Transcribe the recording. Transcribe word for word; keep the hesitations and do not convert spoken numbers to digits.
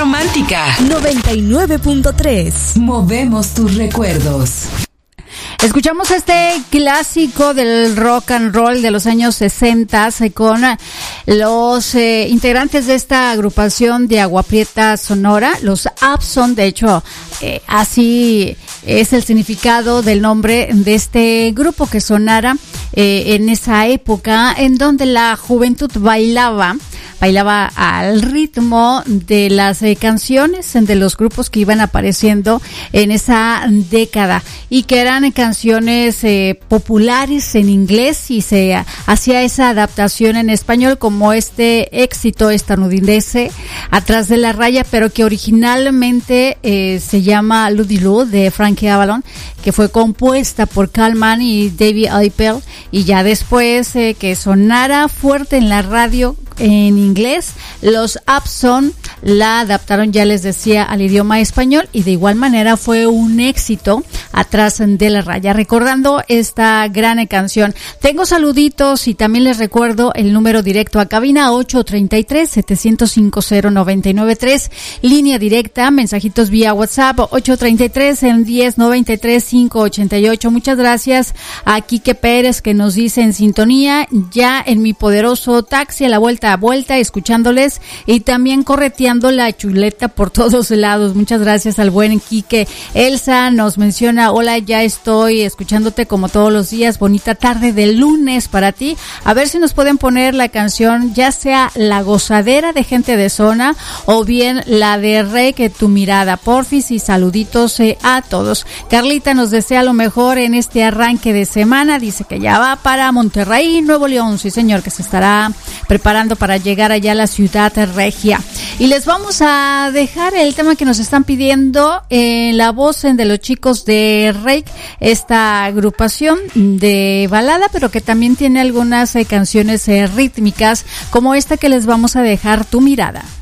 romántica. noventa y nueve punto tres. Movemos tus recuerdos. Escuchamos este clásico del rock and roll de los años sesenta con los eh, integrantes de esta agrupación de Agua Prieta Sonora, los Abson. De hecho, eh, así es el significado del nombre de este grupo, que sonara eh, en esa época en donde la juventud bailaba bailaba al ritmo de las eh, canciones de los grupos que iban apareciendo en esa década y que eran canciones eh, populares en inglés, y se uh, hacía esa adaptación en español, como este éxito estadounidense Atrás de la raya, pero que originalmente eh, se llama Ludi Lou, de Frankie Avalon, que fue compuesta por Carl Mann y David Appel, y ya después eh, que sonara fuerte en la radio en inglés, los Abson la adaptaron, ya les decía, al idioma español, y de igual manera fue un éxito Atrás de la raya. Recordando esta gran canción, tengo saluditos y también les recuerdo el número directo a cabina: ocho treinta y tres, setecientos cincuenta, noventa y nueve tres, línea directa, mensajitos vía WhatsApp ocho treinta y tres, diez, noventa y tres, quinientos ochenta y ocho. Muchas gracias a Quique Pérez, que nos dice: en sintonía, ya en mi poderoso taxi a la vuelta a vuelta, escuchándoles y también correteando la chuleta por todos lados. Muchas gracias al buen Quique. Elsa nos menciona: hola, ya estoy escuchándote como todos los días, bonita tarde de lunes para ti. A ver si nos pueden poner la canción, ya sea La Gozadera de Gente de Zona o bien la de Rey, que tu mirada, porfis, y saluditos eh, a todos. Carlita nos desea lo mejor en este arranque de semana, dice que ya va para Monterrey, Nuevo León, sí señor, que se estará preparando para llegar allá a la ciudad regia. Y les vamos a dejar el tema que nos están pidiendo en la voz de los chicos de Rake, esta agrupación de balada, pero que también tiene algunas eh, canciones eh, rítmicas, como esta que les vamos a dejar, Tu Mirada.